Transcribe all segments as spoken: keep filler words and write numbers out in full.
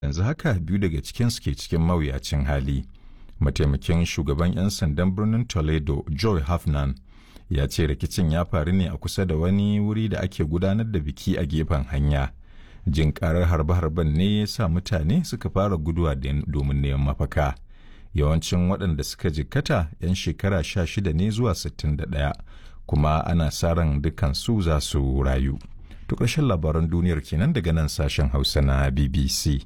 yanzu haka biyu daga cikinsu ke cikin mawuyacin hali. Mataimakin shugaban 'yan sandan birnin Toledo, Joy Hafnan, ya ce rikicin ya faru ne a kusa da wani wuri da ake gudanar da biki a gefen hanya. Jin karar harbe-harben ne ya sa mutane suka fara guduwa domin neman mafaka. Yawancin waɗanda suka jikkata 'yan shekara sha shida ne zuwa sittin da ɗaya, kuma ana sa ran dukansu za su rayu. To ƙarshen labaran duniyar kenan daga nan sashen Hausa na B B C.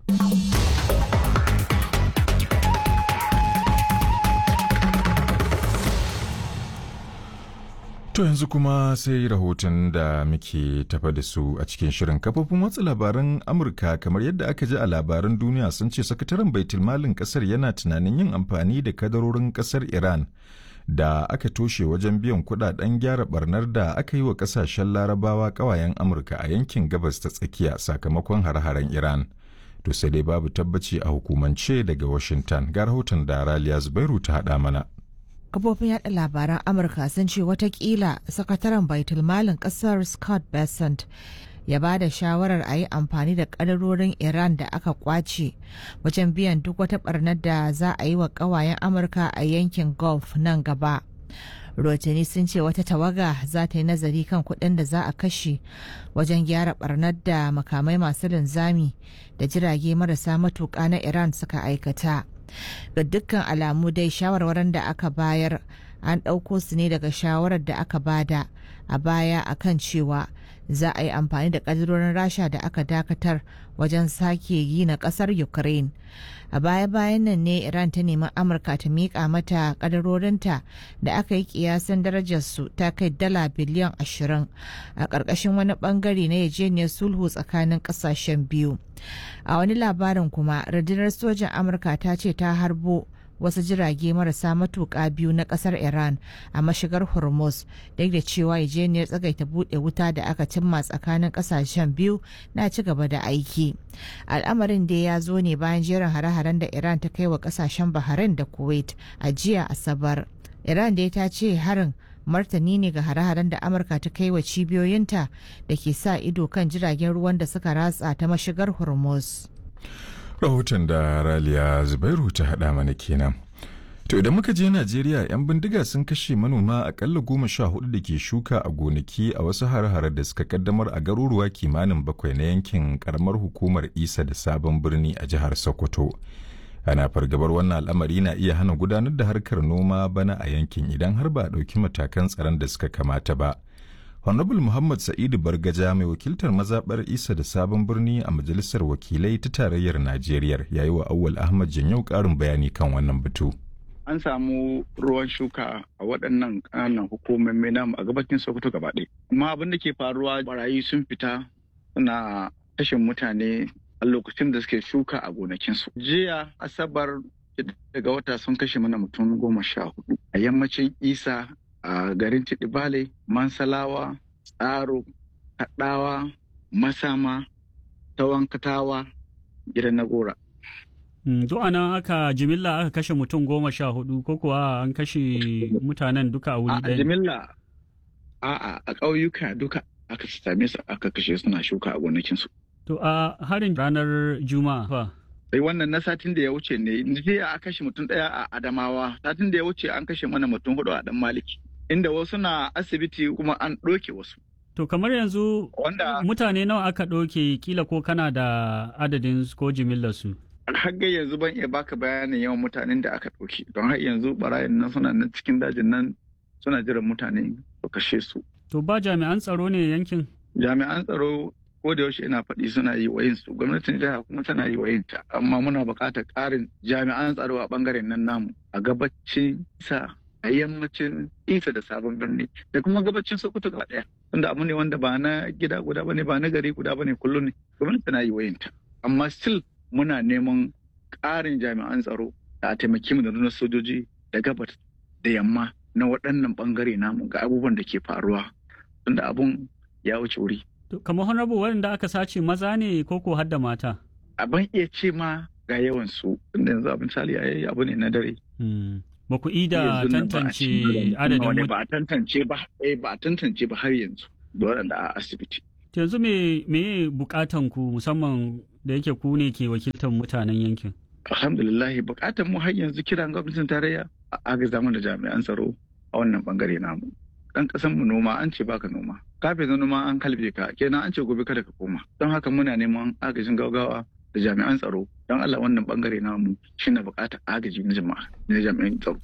To yanzu kuma sai rahoton da muke tafa da su a cikin shirin. Kafofin watsa labaran Amurka, kamar yadda aka ji a labaran duniya, sun ce sakataren baitulmalin kasar yana tunanin yin amfani da kadarorin kasar Iran da aka toshe wajen biyan kudaden gyara barnar da aka yi wa kasashen larabawa kawayen Amurka a yankin gabas ta tsakiya sakamakon har-haren Iran. To sai dai babu tabbaci a hukumance daga Washington. Ga rahoton da Raliya Zubairu ta haɗa mana. Kafofin yada labaran Amurka sun ce watakila sakataren baitulmalin kasar Scott Bessent ya ba da shawarar a yi amfani da kadarorin Iran da aka kwace wajen biyan duk wata barnar da za a yi wa kawayen Amurka a yankin Gulf nan gaba. Rotani sun ce wata tawaga za ta yi nazari kan kuɗin da za a kashe wajen gyara barnar da makamai masu linzami da jirage marasa matuƙa na Iran suka aikata. Ga dukkan alamu dai shawarwarin da aka bayar an ɗauko su ne daga shawarar da aka bada a baya akan cewa za a yi amfani da ƙadirorin Rasha da aka dakatar wajen sake gina ƙasar Ukraine. A baya-bayan nan ne Iran ta nemi Amurka ta miƙa mata ƙadarorinta da aka yi ƙiyasan darajarsu ta kai dala biliyan ashirin a ƙarƙashin wani ɓangare na yarjejeniyar sulhu tsakanin ƙasashen biyu. A wani labarin kuma, rundunar sojan Amurka ta ce ta harbo wasu jirage marasa matuƙa biyu na ƙasar Iran a mashigar Hormuz, duk da cewa yarjejeniyar tsagaita buɗe wuta da aka cimma tsakanin ƙasashen biyu na ci gaba da aiki. Al'amarin da ya zo ne bayan jerin hare-haren da Iran ta kai wa ƙasashen Bahrain da Kuwait a jiya Asabar. Iran dai ta ce harin martani ne ga hare-haren da Amurka ta kai wa cibiyoyinta da ke sa ido kan jiragen ruwan da suka ratsa ta mashigar Hormuz. Rahoton da Raliya Zubairu ta haɗa mana kenan. To idan muka je Najeriya, 'yan bindiga sun kashe manoma akalla goma sha hudu da ke shuka a gonaki a wasu har-hare da suka kaddamar a garuruwa kimanin bakwai na yankin karamar hukumar Isa da Sabon Birni a jihar Sokoto. Ana fargabar wannan al'amari na iya hana gudanar da harkar noma bana a yankin idan har ba a ɗauki matakan tsaron da suka kamata ba. Honorable Muhammad Sa'idu Bargaja, mai wakiltar mazaɓar Isa da Sabon Birni a Majalisar Wakilai ta Tarayyar Najeriya, ya yi wa Auwal Ahmad Janyau ƙarin bayani kan wannan batu. An samu ruwan shuka a waɗannan ƙananan hukumomi namu a gabacin Sokoto gaba ɗaya. Amma abin da ke faruwa, barayi sun fita suna kashe mutane a lokacin da suke shuka a gonakinsu. Jiya Asabar daga wata sun kashe mana mutum goma sha hudu a yammacin Isa, a garin Tidibale, Mansalawa, Tsaro, Kaɗawa, Masama, Tawankatawa, Gidan Nagora. To ana aka jimilla aka kashe mutum goma sha hudu ko kuwa an kashe mutanen duka a wuri ɗaya? A jimilla a'a a ƙauyuka duka aka same su aka kashe suna shuka a gonakinsu. To a harin ranar Juma'a fa? Sai wannan na satin da ya wuce ne, jiya a kashe mutum ɗaya a Adamawa, satin da ya wuce an kashe mana mutum hudu a Dan Maliki. Inda wasu na asibiti kuma an ɗauke wasu. To kamar yanzu Wanda... mutane nawa aka ɗauke, kila ko kana da adadin ko jimillar su? Har yanzu ban iya baka bayanin yawan mutanen da aka ɗauke, don har yanzu barayin nan suna nan cikin dajin nan suna jiran mutane su kashe su. To ba jami'an tsaro ne yankin? Jami'an tsaro ko da yaushe ina faɗi suna yi wa su, gwamnatin jiha kuma tana yi wa ta, amma muna buƙatar ƙarin jami'an tsaro a ɓangaren nan namu a gabacin Isa, a yammacin Isa da Sabon Birni da kuma gabacin Sokoto gaba ɗaya. Tunda abu ne wanda ba na gida guda bane, ba na gari guda bane, kullum ne gwamnati tana yi wa ta, amma still muna neman ƙarin jami'an tsaro da a taimaki mu da nuna sojoji da gabar da yamma na waɗannan ɓangare namu ga abubuwan da ke faruwa, tunda abun ya wuce wuri. Kamar honorable waɗanda aka sace maza ne ko ko har da mata? A ban iya ce ma ga yawan su, tunda yanzu abin misali yayi abu ne na dare. Ba ku ida tantance adadin ba a tantance ba, eh ba a tantance ba har yanzu da waɗanda a asibiti. Yanzu me me bukatan ku musamman da yake ku ne ke wakiltar mutanen yankin. Alhamdulillah bukatar mu har yanzu kiran gwamnatin tarayya a agaza mana jami'an tsaro a wannan bangare namu. Dan kasan mu noma an ce baka noma. Kafin na noma an kalbe ka kenan an ce gobe kada ka koma. Don haka muna neman agajin gaugawa da jami'an tsaro don Allah wannan bangare namu shine bukatar agaji na jama'a na jami'an tsaro.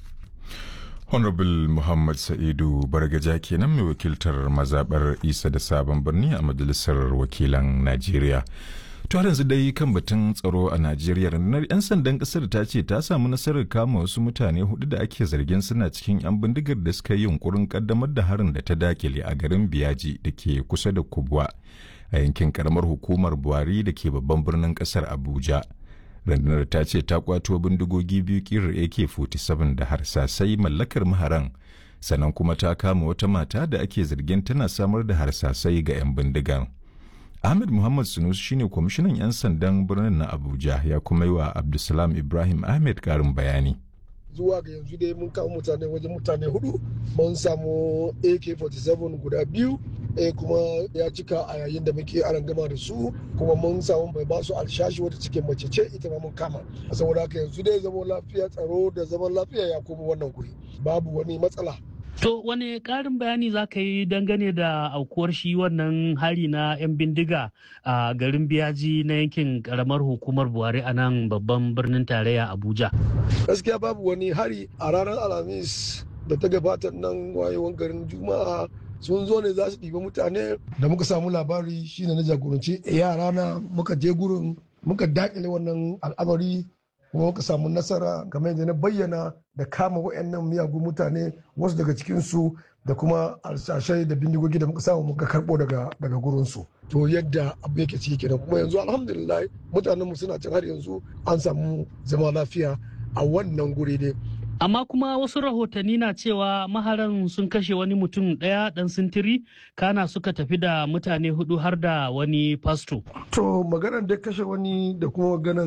Honorable Muhammad Sa'idu Bargaja kenan mai wakiltar mazabar Isa da Sabon Birni a Majalisar Wakilan Najeriya. To har yanzu dai kan batun tsaro a Najeriya, rundunar 'yan sandan kasar ta ce ta samu nasarar kama wasu mutane hudu da ake zargin suna cikin 'yan bindigar da suka yi yunkurin kaddamar da harin da ta dakile a garin Biyaji da ke kusa da Kubwa a yankin karamar hukumar Buhari da ke babban birnin kasar Abuja. Rundunar ta ce ta kwato bindigogi biyu kirar A K forty seven da harsasai mallakar maharan, sannan kuma ta kama wata mata da ake zargin tana samar da harsasai ga 'yan bindigar. Ahmed Muhammad Sunusi shine kwamishinan 'yan sandan birnin na Abuja, ya kuma yi wa Abdulsalam Ibrahim Ahmed karin bayani. Zuwa ga yanzu dai mun kawo mutane wajen mutane hudu, mun samu A K forty seven guda biyu, eh kuma ya cika a yayin da muke arangama da su, kuma mun samu mai basu alshashi wata cikin mace ce ita ma mun kama. Saboda haka yanzu dai zaman lafiya, tsaro da zaman lafiya ya koma wannan guri, babu wani matsala. To wane ƙarin bayani za ka yi dangane da aukuwar shi wannan hari na 'yan bindiga a garin Biyaji na yankin ƙaramar hukumar Buhari a nan babban birnin tarayya Abuja? Gaskiya babu wani hari a ranar Alhamis da ta gabata nan wayewan garin Juma'a sun zo ne za su ɗiba mutane da muka samu labari shine na jagoranci yara na muka je gurin muka daƙile wannan al'amari kuma muka samu nasara game da na bayyana da kama wayannan miyagun mutane wasu daga cikinsu da kuma alsashai da bindigogi da muka samu muka karbo daga daga gurinsu. To yadda abu yake ciki kenan, kuma yanzu alhamdulillah mutanenmu suna can har yanzu an samu zama lafiya a wannan guri ne. Amma kuma wasu rahotanni na cewa maharan sun kashe wani mutum ɗaya ɗan sintiri kana suka tafi da mutane hudu har da wani fasto. To maganar da kashe wani da kuma maganar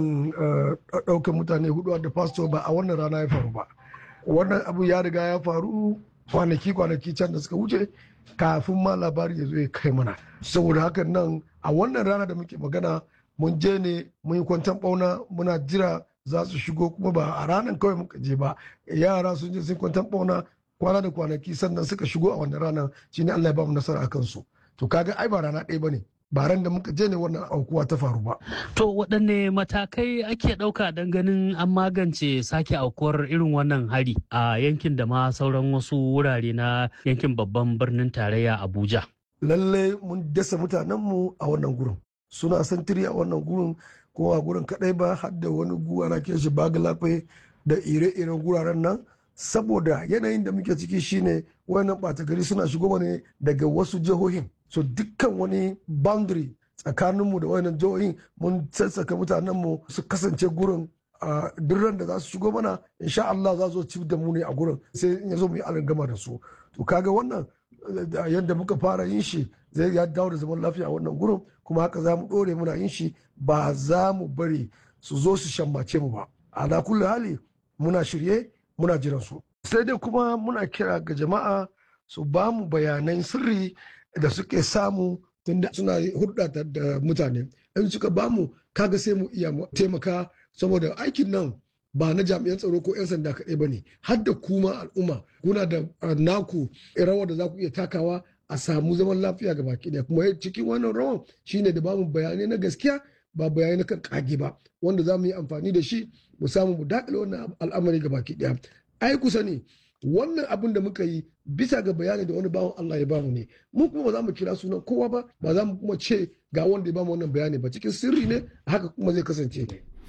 ɗaukar mutane hudu da fasto ba a wannan rana ya faru ba. Wannan abu ya riga ya faru kwanaki kwanaki can da suka wuce kafin ma labari ya zo ya kai mana. Saboda hakan nan a wannan rana da muke magana mun je ne mun yi kwantan ɓauna muna jira za su shigo, kuma ba a ranar kawai muka je ba, yara sun je sun kwantan bauna kwana da kwanaki sannan suka shigo a wannan ranar, shine Allah ya ba mu nasara a kansu. To kaga ai ba rana ɗaya bane, ba ran da muka je ne wannan aukuwa ta faru ba. To waɗanne matakai ake ɗauka don ganin an magance sake aukuwar irin wannan hari a yankin da ma sauran wasu wurare na yankin babban birnin tarayya Abuja? Lallai mun dasa mutanenmu a wannan gurin, suna santiri a wannan gurin, ko a gurin kadai ba har da wani guwa na ke shi bagalafe da ire-iren guraren nan, saboda yanayin da muke ciki shine wayannan ɓata gari suna shigo ne daga wasu jihohin, so dukkan wani boundary tsakaninmu da wayannan jihohin mun sassaka mutanenmu su kasance gurin a duk da za su shigo mana insha Allah za su ci da mu ne a gurin, sai in yazo mu yi alangama da su. To kaga wannan yadda muka fara yin shi zai ya dawo da zaman lafiya a wannan gurin, kuma haka za mu ɗore muna yin shi, ba za mu bari su zo su shammace mu ba. Ala kulli hali muna shirye muna jiran su. Sai dai kuma muna kira ga jama'a su ba mu bayanan sirri da suke samu tunda suna hulɗa da mutane. In suka ba mu kaga sai mu iya taimaka, saboda aikin nan ba na jami'an tsaro ko 'yan sanda kaɗai ba ne, har da kuma al'umma kuna da naku rawar da za ku iya takawa a samu zaman lafiya ga baki ɗaya. Kuma cikin wannan rawan shine da bamu bayanai na gaskiya ba bayanai na kan kage ba, wanda za mu yi amfani da shi mu samu mu daƙile wannan al'amari ga baki ɗaya. Ai kusa ne wannan abin da muka yi bisa ga bayani da wani bawan Allah ya bamu ne, mu kuma ba za mu kira sunan kowa ba, ba za mu kuma ce ga wanda ya bamu wannan bayani ba, cikin sirri ne haka kuma zai kasance.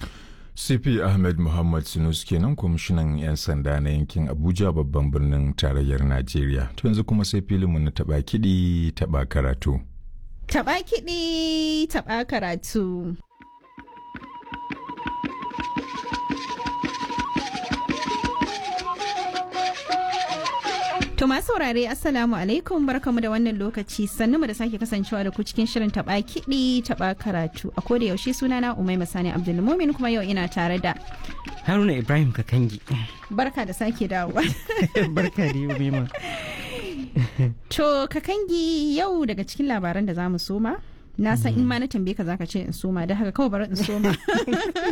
C P Ahmed Muhammad Sunusi kenan kwamishinan 'yan sanda na yankin Abuja babban birnin tarayyar Najeriya. To yanzu kuma sai filinmu na taɓa kiɗi taɓa karatu. Taɓa kiɗi taɓa karatu. To masu saurare Assalamu alaikum, barkamu da wannan lokaci, sannu mu da sake kasancewa da ku cikin shirin taba kiɗi taba karatu. A koda yaushe sunana Umaima Sani Abdulmumin, kuma yau ina tare da Haruna Ibrahim Kakangi. Barka da sake dawowa. Barka da Umaima. To Kakangi, yau daga cikin labaran da zamu soma na san in ma na tambaye ka zaka ce in soma da haka kawai bari in soma